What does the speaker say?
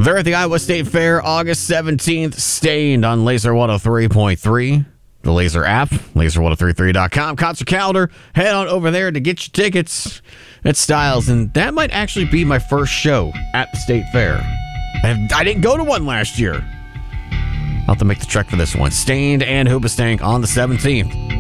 They're at the Iowa State Fair, August 17th. Stained on Laser 103.3. The Laser app, laser1033.com. Concert calendar. Head on over there to get your tickets at Styles. And that might actually be my first show at the State Fair. I didn't go to one last year. I'll have to make the trek for this one. Stained and Hoobastank on the 17th.